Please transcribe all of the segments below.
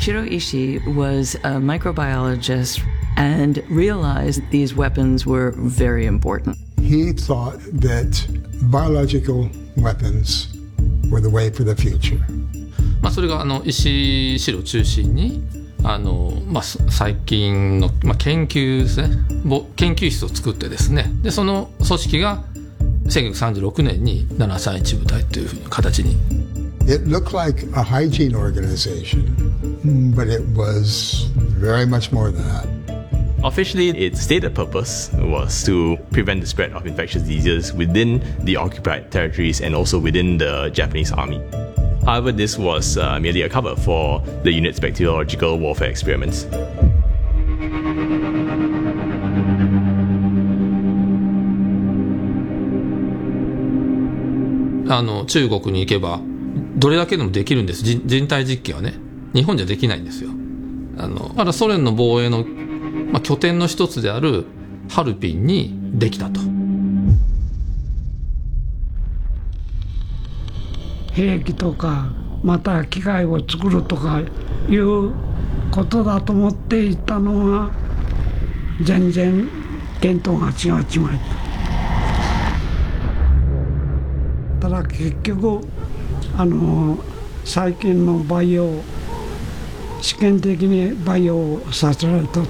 Shiro Ishii was a microbiologist and realized these weapons were very important. He thought that biological weapons were the way for the future. それが石城を中心に最近の、研究ですね、研究室を作ってですね、でその組織が1936年に731部隊というふうな形に。 It looked like a hygiene organization, but it was very much more than that. Officially, its stated purpose was to prevent the spread of infectious diseases within the occupied territories and also within the Japanese army. However, this was merely a cover for the unit's bacteriological warfare experiments. 中国に行けばどれだけでもできるんです。人体実験はね、日本じゃできないんですよ。まだソ連の防衛の、拠点の一つであるハルピンにできたと。 兵器とかまた機械を作るとかいうことだと思っていたのが全然見当が違っちまった。ただ結局最近の培養試験的に培養させられとった。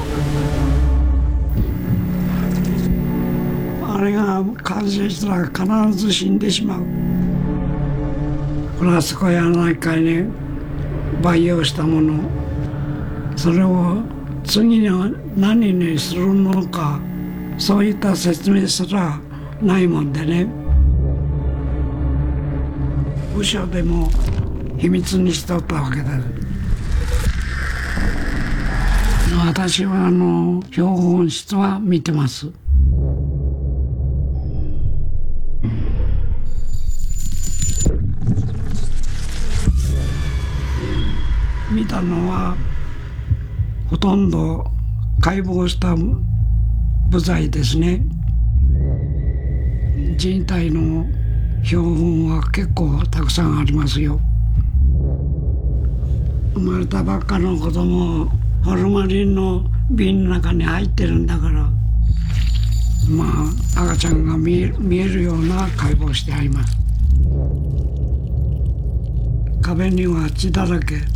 あれが完成したら必ず死んでしまう。フランスかやないかいに培養したもの、それを次に何にするのか、そういった説明すらないもんでね、部署でも秘密にしとったわけだ。私は標本室は見てます。見たのはほとんど解剖した部材ですね。人体の標本は結構たくさんありますよ。生まれたばっかの子供ホルマリンの瓶の中に入ってるんだから、赤ちゃんが見えるような解剖してあります。壁には血だらけ。